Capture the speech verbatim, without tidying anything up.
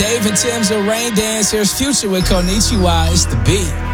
Dave and Tim's a rain dance. Here's Future with Konichiwa. It's the beat.